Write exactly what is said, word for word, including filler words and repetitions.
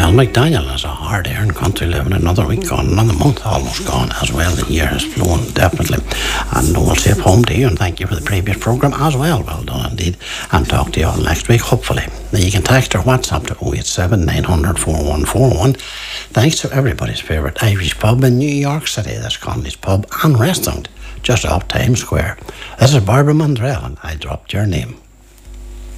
Well, McDaniel is a hard earned country living another week gone, another month almost gone as well. The year has flown, definitely. And we'll safe home to you and thank you for the previous programme as well. Well done indeed. And talk to you all next week, hopefully. Now you can text or WhatsApp to oh eight seven, nine hundred, four one four one. Thanks to everybody's favourite Irish pub in New York City. That's Connolly's Pub and Restaurant, just off Times Square. This is Barbara Mandrell and I dropped your name.